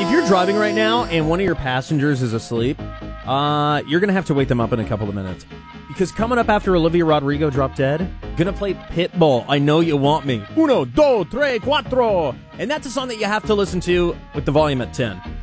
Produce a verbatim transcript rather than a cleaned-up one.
If you're driving right now and one of your passengers is asleep, uh, you're going to have to wake them up in a couple of minutes. Because coming up after Olivia Rodrigo dropped dead, gonna play Pitbull, I Know You Want Me. Uno, dos, tres, cuatro. And that's a song that you have to listen to with the volume at ten.